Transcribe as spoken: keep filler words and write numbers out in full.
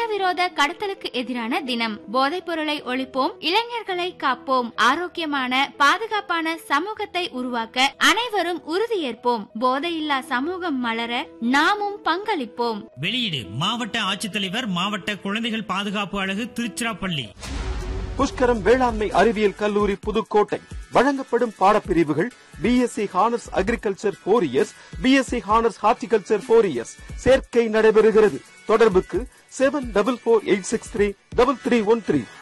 சட்டவிரோத கடத்தலுக்கு எதிரான தினம். போதைப் பொருளை ஒழிப்போம், இளைஞர்களை காப்போம், ஆரோக்கியமான பாதுகாப்பான சமூகத்தை உருவாக்க அனைவரும் உறுதியேற்போம். போதையில்லா சமூகம் மலர நாமும் பங்களிப்போம். வெளியீடு மாவட்ட ஆட்சித்தலைவர், மாவட்ட குழந்தைகள் பாதுகாப்பு அலகு, திருச்சிராப்பள்ளி. புஷ்கரம் வேளாண்மை அறிவியல் கல்லூரி, புதுக்கோட்டை. வழங்கப்படும் பாடப்பிரிவுகள் BSc honours agriculture four years, BSc honours horticulture four years. சேர்க்கை நடைபெறுகிறது. தொடர்புக்கு seven double four eight six three double three one three.